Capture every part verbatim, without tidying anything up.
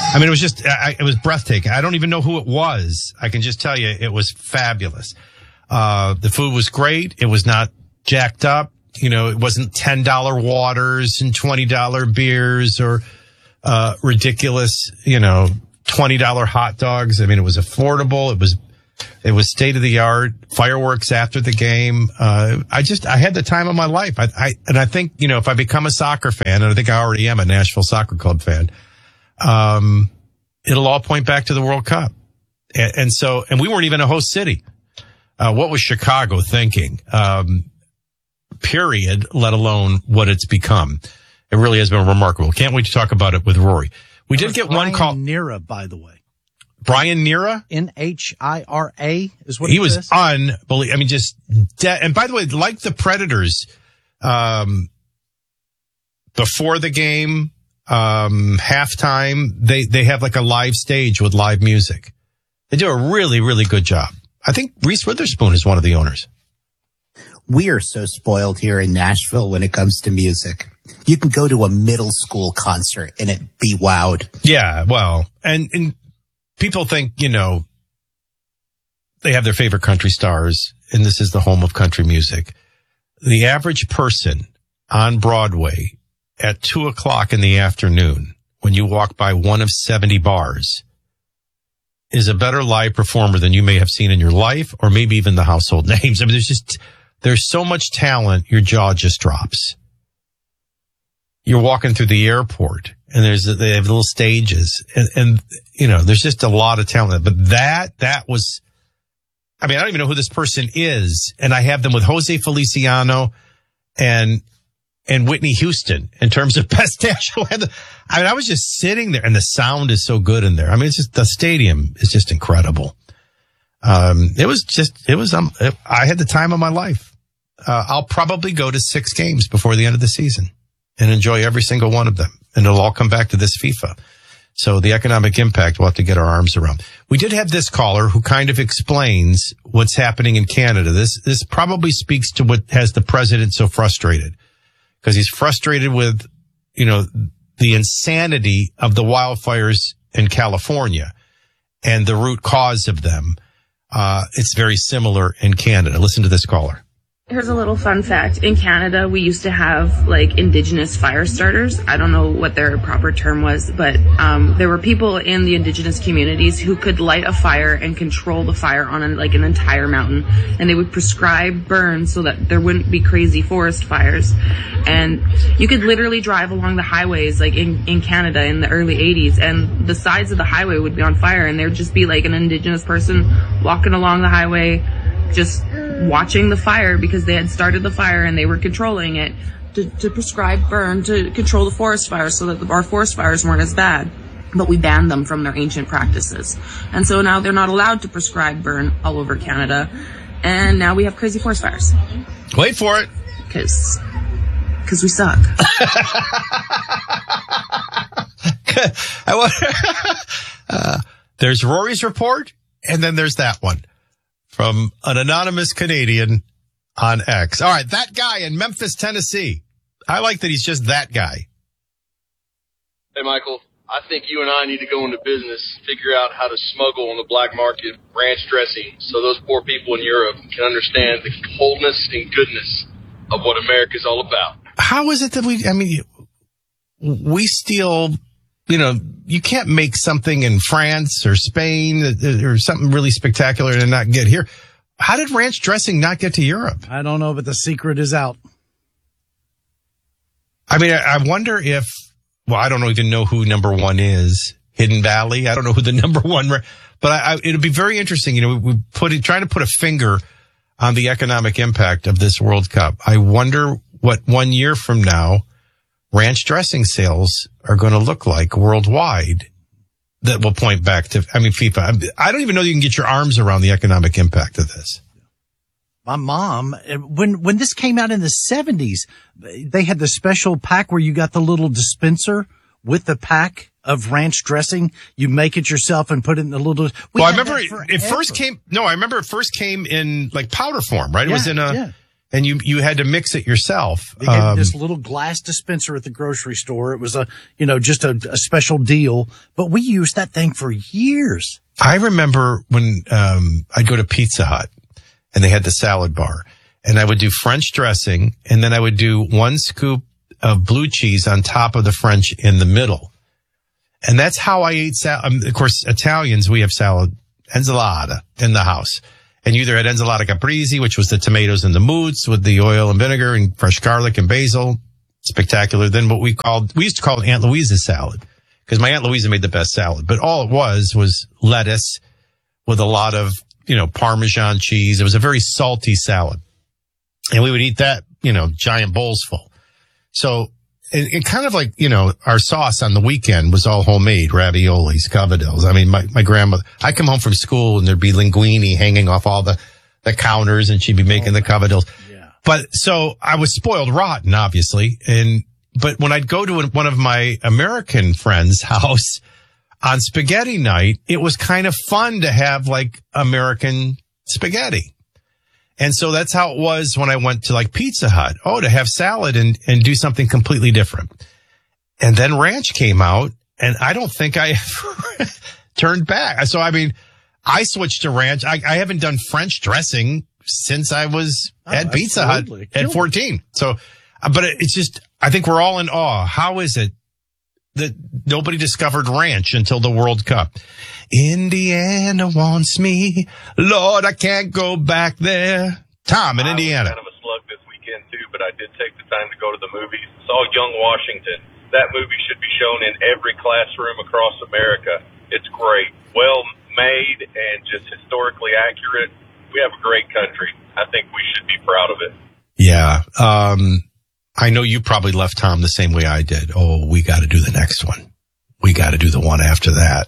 I mean, it was just, I, it was breathtaking. I don't even know who it was. I can just tell you it was fabulous. Uh, the food was great. It was not jacked up. You know, it wasn't ten dollar waters and twenty dollar beers or, uh, ridiculous, you know, twenty dollar hot dogs. I mean, it was affordable. It was, it was state of the art. Fireworks after the game. Uh, I just, I had the time of my life. I, I, and I think, you know, if I become a soccer fan, and I think I already am a Nashville Soccer Club fan, um, it'll all point back to the World Cup. And, and so, and we weren't even a host city. Uh, what was Chicago thinking? Um, period, let alone what it's become. It really has been remarkable. Can't wait to talk about it with Rory. We did get Brian one call. Nira, by the way. Brian Nira? N H I R A is what he it was says. unbelievable. I mean, just, de- and by the way, like the Predators, um, before the game, um, halftime, they, they have like a live stage with live music. They do a really, really good job. I think Reese Witherspoon is one of the owners. We are so spoiled here in Nashville when it comes to music. You can go to a middle school concert and it be wowed. Yeah, well, and, and people think, you know, they have their favorite country stars, and this is the home of country music. The average person on Broadway at two o'clock in the afternoon, when you walk by one of seventy bars, is a better live performer than you may have seen in your life, or maybe even the household names. I mean, there's just, there's so much talent, your jaw just drops. You're walking through the airport, and there's, they have little stages, and, and, you know, there's just a lot of talent. But that, that was, I mean, I don't even know who this person is, and I have them with Jose Feliciano and, and Whitney Houston in terms of best national anthem. I mean, I was just sitting there, and the sound is so good in there. I mean, it's just, the stadium is just incredible. Um, it was just, it was, um, it, I had the time of my life. Uh, I'll probably go to six games before the end of the season and enjoy every single one of them. And it'll all come back to this FIFA. So the economic impact, we'll have to get our arms around. We did have this caller who kind of explains what's happening in Canada. This, this probably speaks to what has the president so frustrated, because he's frustrated with, you know, the insanity of the wildfires in California and the root cause of them. Uh, it's very similar in Canada. Listen to this caller. Here's a little fun fact. In Canada, we used to have like indigenous fire starters. I don't know what their proper term was, but um, there were people in the indigenous communities who could light a fire and control the fire on an, like an entire mountain. And they would prescribe burns so that there wouldn't be crazy forest fires. And you could literally drive along the highways like in, in Canada in the early eighties, and the sides of the highway would be on fire, and there'd just be like an indigenous person walking along the highway just watching the fire because they had started the fire and they were controlling it to, to prescribe burn to control the forest fires so that our forest fires weren't as bad. But we banned them from their ancient practices. And so now they're not allowed to prescribe burn all over Canada. And now we have crazy forest fires. Wait for it. Because because we suck. I wonder, uh, there's Rory's report, and then there's that one from an anonymous Canadian on X. All right, that guy in Memphis, Tennessee. I like that he's just that guy. Hey, Michael, I think you and I need to go into business, figure out how to smuggle on the black market ranch dressing so those poor people in Europe can understand the wholeness and goodness of what America's all about. How is it that we, I mean, we steal, you know, you can't make something in France or Spain or something really spectacular and not get here. How did ranch dressing not get to Europe? I don't know, but the secret is out. I mean, I wonder if, well, I don't even know who number one is. Hidden Valley. I don't know who the number one, but I, I, it'll be very interesting. You know, we put it, trying to put a finger on the economic impact of this World Cup. I wonder what one year from now ranch dressing sales are going to look like worldwide that will point back to, I mean, FIFA. I don't even know you can get your arms around the economic impact of this. My mom, when, when this came out in the seventies, they had the special pack where you got the little dispenser with the pack of ranch dressing. You make it yourself and put it in the little, we well, I remember it, it first came, no, I remember it first came in like powder form, right? It yeah, was in a, yeah. And you, you had to mix it yourself. They gave Um, this little glass dispenser at the grocery store. It was a, you know, just a, a special deal, but we used that thing for years. I remember when, um, I'd go to Pizza Hut and they had the salad bar and I would do French dressing and then I would do one scoop of blue cheese on top of the French in the middle. And that's how I ate salad. Um, of course, Italians, we have salad, ensalada in the house. And you either had ensalada caprese, which was the tomatoes and the mousse with the oil and vinegar and fresh garlic and basil. Spectacular. Then what we called, we used to call it Aunt Louisa's salad because my Aunt Louisa made the best salad. But all it was was lettuce with a lot of, you know, Parmesan cheese. It was a very salty salad. And we would eat that, you know, giant bowls full. So it, it kind of like, you know, our sauce on the weekend was all homemade, raviolis, cavadillas. I mean, my, my grandmother, I come home from school and there'd be linguine hanging off all the, the counters and she'd be making the cavadillas. Yeah. But so I was spoiled rotten, obviously. And, but when I'd go to one of my American friends' house on spaghetti night, it was kind of fun to have like American spaghetti. And so that's how it was when I went to like Pizza Hut. Oh, to have salad and, and do something completely different. And then ranch came out and I don't think I ever turned back. So, I mean, I switched to ranch. I, I haven't done French dressing since I was Oh, at Pizza absolutely. Hut at fourteen. So, but it's just, I think we're all in awe. How is it that nobody discovered ranch until the World Cup? Indiana wants me. Lord, I can't go back there. Tom in I Indiana. was kind of a slug this weekend too, but I did take the time to go to the movies. Saw Young Washington. That movie should be shown in every classroom across America. It's great. Well made and just historically accurate. We have a great country. I think we should be proud of it. Yeah. Um, I know you probably left Tom the same way I did. Oh, we got to do the next one. We got to do the one after that.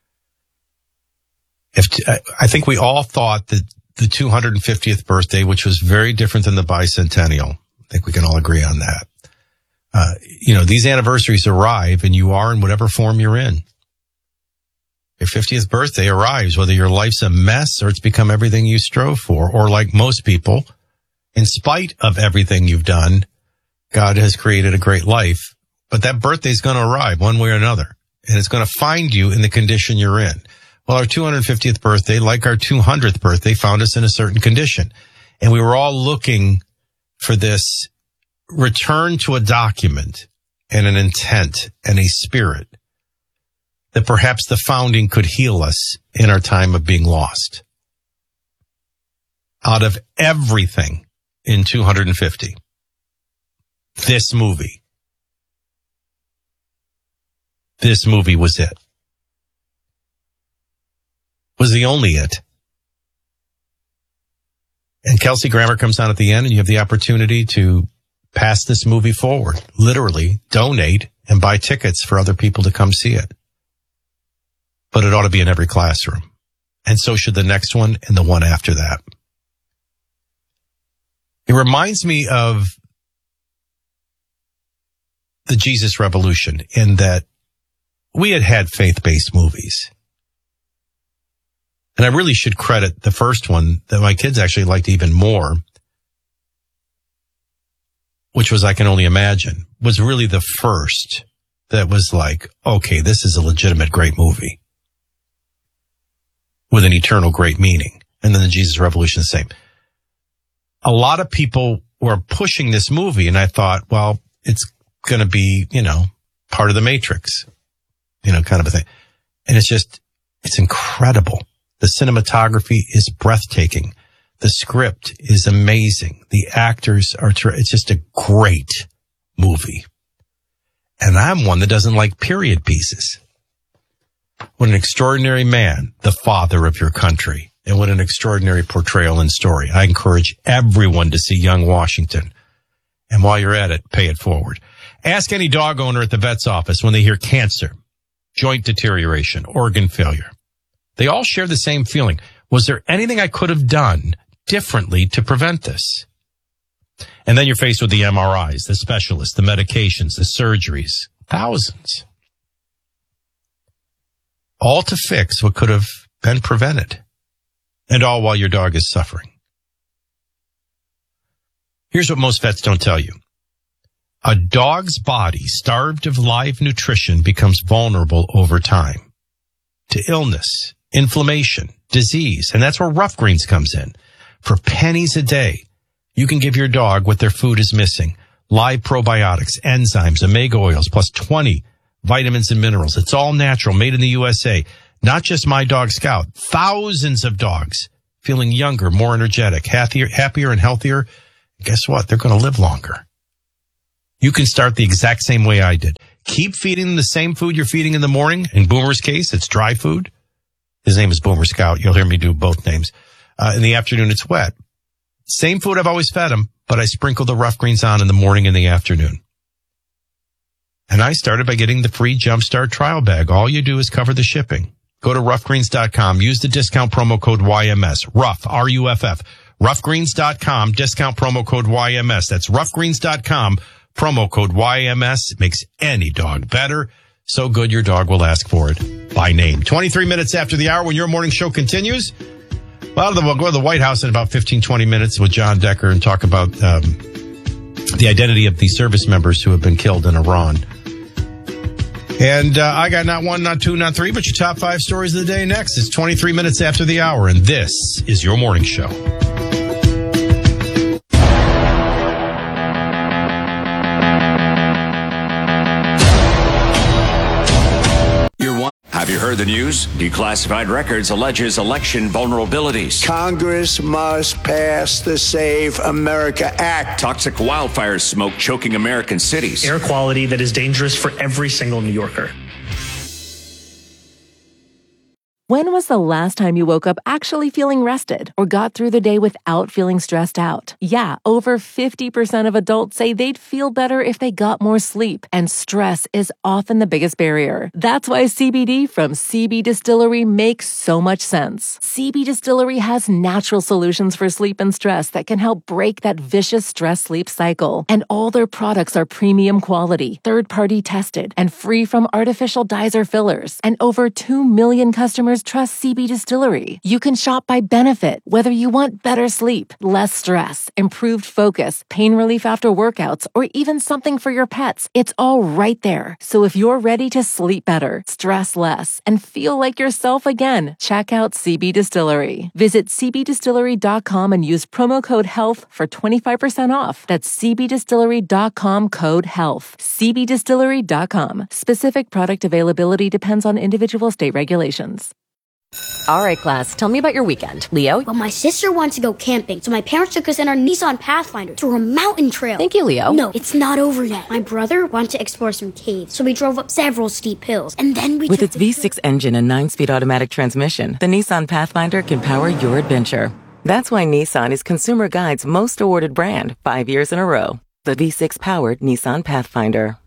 If I think we all thought that the two hundred fiftieth birthday, which was very different than the bicentennial, I think we can all agree on that. Uh, you know, these anniversaries arrive and you are in whatever form you're in. Your fiftieth birthday arrives, whether your life's a mess or it's become everything you strove for, or like most people, in spite of everything you've done, God has created a great life. But that birthday is going to arrive one way or another, and it's going to find you in the condition you're in. Well, our two hundred fiftieth birthday, like our two hundredth birthday, found us in a certain condition. And we were all looking for this return to a document and an intent and a spirit that perhaps the founding could heal us in our time of being lost. Out of everything in two hundred fifty, this movie, this movie was it. Was the only it. And Kelsey Grammer comes on at the end and you have the opportunity to pass this movie forward, literally donate and buy tickets for other people to come see it. But it ought to be in every classroom. And so should the next one and the one after that. It reminds me of the Jesus Revolution in that we had had faith-based movies. And I really should credit the first one that my kids actually liked even more, which was I Can Only Imagine, was really the first that was like, okay, this is a legitimate great movie with an eternal great meaning. And then the Jesus Revolution, the same. A lot of people were pushing this movie, and I thought, well, it's going to be, you know, part of the Matrix, you know, kind of a thing. And it's just, it's incredible. The cinematography is breathtaking. The script is amazing. The actors are, ter- it's just a great movie. And I'm one that doesn't like period pieces. What an extraordinary man, the father of your country. And what an extraordinary portrayal and story. I encourage everyone to see Young Washington. And while you're at it, pay it forward. Ask any dog owner at the vet's office when they hear cancer, joint deterioration, organ failure. They all share the same feeling. Was there anything I could have done differently to prevent this? And then you're faced with the M R Is, the specialists, the medications, the surgeries, thousands. All to fix what could have been prevented. And all while your dog is suffering. Here's what most vets don't tell you. A dog's body, starved of live nutrition, becomes vulnerable over time to illness, inflammation, disease, and that's where Rough Greens comes in. For pennies a day, you can give your dog what their food is missing. Live probiotics, enzymes, omega oils, plus twenty vitamins and minerals. It's all natural, made in the U S A. Not just My Dog Scout. Thousands of dogs feeling younger, more energetic, happier, happier and healthier. Guess what? They're going to live longer. You can start the exact same way I did. Keep feeding them the same food you're feeding in the morning. In Boomer's case, it's dry food. His name is Boomer Scout. You'll hear me do both names. Uh, in the afternoon, it's wet. Same food I've always fed him, but I sprinkle the Rough Greens on in the morning and the afternoon. And I started by getting the free Jumpstart trial bag. All you do is cover the shipping. Go to rough greens dot com. Use the discount promo code Y M S. Rough, R U F F. rough greens dot com, discount promo code Y M S. That's rough greens dot com, promo code Y M S. It makes any dog better. So good your dog will ask for it by name. twenty-three minutes after the hour when your morning show continues. Well, we'll go to the White House in about fifteen, twenty minutes with John Decker and talk about um, the identity of the service members who have been killed in Iran. And uh, I got not one, not two, not three, but your top five stories of the day next. It's twenty-three minutes after the hour, and this is your morning show. Have you heard the news? Declassified Records alleges election vulnerabilities. Congress must pass the Save America Act. Toxic wildfire smoke choking American cities. Air quality that is dangerous for every single New Yorker. When was the last time you woke up actually feeling rested or got through the day without feeling stressed out? Yeah, over fifty percent of adults say they'd feel better if they got more sleep, and stress is often the biggest barrier. That's why C B D from C B Distillery makes so much sense. C B Distillery has natural solutions for sleep and stress that can help break that vicious stress-sleep cycle. And all their products are premium quality, third-party tested, and free from artificial dyes or fillers. And over two million customers trust C B Distillery. You can shop by benefit, whether you want better sleep, less stress, improved focus, pain relief after workouts, or even something for your pets. It's all right there. So if you're ready to sleep better, stress less, and feel like yourself again, check out C B Distillery. Visit c b distillery dot com and use promo code HEALTH for twenty-five percent off. That's c b distillery dot com, code HEALTH. c b distillery dot com. Specific product availability depends on individual state regulations. All right, class, tell me about your weekend. Leo? Well, my sister wants to go camping, so my parents took us in our Nissan Pathfinder through a mountain trail. Thank you, Leo. No, it's not over yet. My brother wanted to explore some caves, so we drove up several steep hills, and then we With took its V six engine and nine-speed automatic transmission, the Nissan Pathfinder can power your adventure. That's why Nissan is Consumer Guide's most awarded brand, five years in a row. The V six-powered Nissan Pathfinder.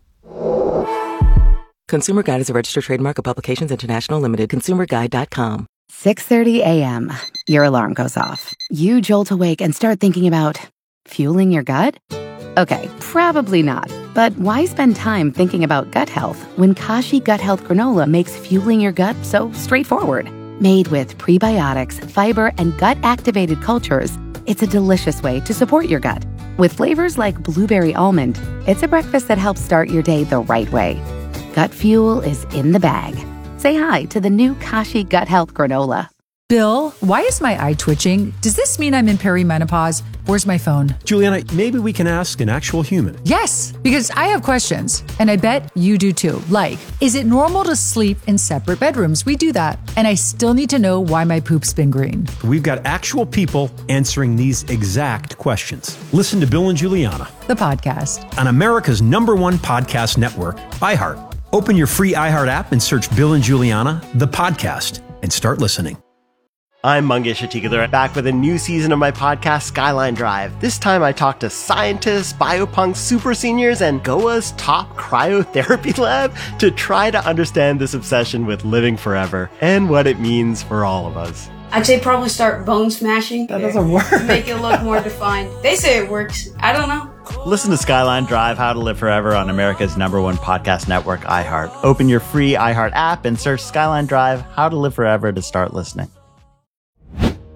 Consumer Guide is a registered trademark of Publications International Limited. consumer guide dot com. six thirty a.m. Your alarm goes off. You jolt awake and start thinking about fueling your gut? Okay, probably not. But why spend time thinking about gut health when Kashi Gut Health Granola makes fueling your gut so straightforward? Made with prebiotics, fiber, and gut-activated cultures, it's a delicious way to support your gut. With flavors like blueberry almond, it's a breakfast that helps start your day the right way. Gut fuel is in the bag. Say hi to the new Kashi Gut Health Granola. Bill, why is my eye twitching? Does this mean I'm in perimenopause? Where's my phone? Juliana, maybe we can ask an actual human. Yes, because I have questions, and I bet you do too. Like, is it normal to sleep in separate bedrooms? We do that. And I still need to know why my poop's been green. We've got actual people answering these exact questions. Listen to Bill and Juliana, the podcast, on America's number one podcast network, iHeart. Open your free iHeart app and search Bill and Juliana, the podcast, and start listening. I'm Mangesh Atikadar, back with a new season of my podcast, Skyline Drive. This time I talk to scientists, biopunks, super seniors, and Goa's top cryotherapy lab to try to understand this obsession with living forever and what it means for all of us. I'd say probably start bone smashing. That doesn't work. Make it look more defined. They say it works. I don't know. Listen to Skyline Drive, How to Live Forever on America's number one podcast network, iHeart. Open your free iHeart app and search Skyline Drive, How to Live Forever to start listening.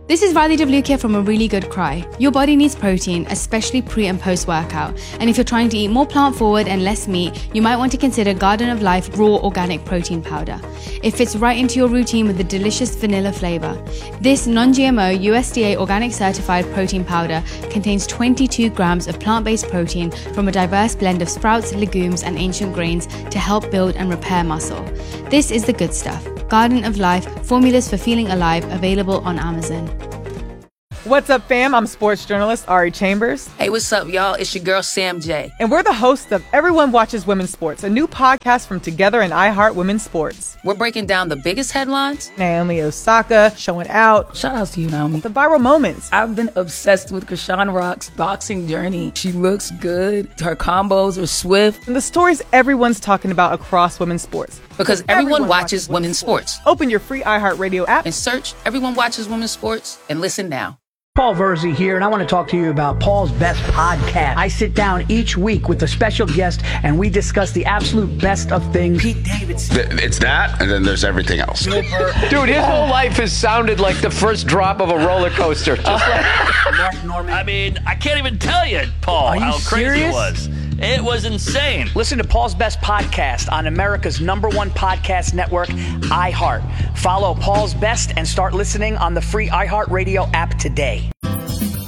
This is Riley Devlukia from A Really Good Cry. Your body needs protein, especially pre and post workout. And if you're trying to eat more plant forward and less meat, you might want to consider Garden of Life Raw Organic Protein Powder. It fits right into your routine with a delicious vanilla flavor. This non-G M O U S D A organic certified protein powder contains twenty-two grams of plant-based protein from a diverse blend of sprouts, legumes, and ancient grains to help build and repair muscle. This is the good stuff. Garden of Life, formulas for feeling alive, available on Amazon. What's up, fam? I'm sports journalist Ari Chambers. Hey, what's up, y'all? It's your girl, Sam J. And we're the hosts of Everyone Watches Women's Sports, a new podcast from Together and iHeart Women's Sports. We're breaking down the biggest headlines. Naomi Osaka showing out. Shout out to you, Naomi. The viral moments. I've been obsessed with Krishan Rock's boxing journey. She looks good. Her combos are swift. And the stories everyone's talking about across women's sports. Because everyone, everyone watches, watches women's sports. sports. Open your free iHeartRadio app and search Everyone Watches Women's Sports and listen now. Paul Verzi here, and I want to talk to you about Paul's Best Podcast. I sit down each week with a special guest, and we discuss the absolute best of things. Pete Davidson. It's that, and then there's everything else. Dude, his whole life has sounded like the first drop of a roller coaster. Just like Mark Norman. I mean, I can't even tell you, Paul, how crazy serious? it was. It was insane. Listen to Paul's Best Podcast on America's number one podcast network, iHeart. Follow Paul's Best and start listening on the free iHeartRadio app today.